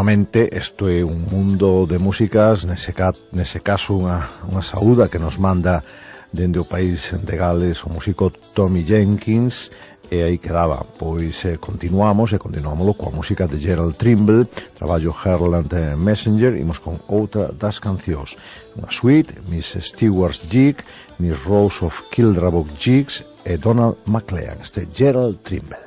efectivamente, isto é un mundo de músicas, nese caso unha saúda que nos manda dende o país de Gales o músico Tommy Jenkins, e aí quedaba. Pois continuámoslo coa música de Gerald Trimble, traballo Herland Messenger. Imos con outra das cancións, unha suite, Miss Stewart's Jig, Miss Rose of Kildrabog Jigs e Donald McLean, este Gerald Trimble.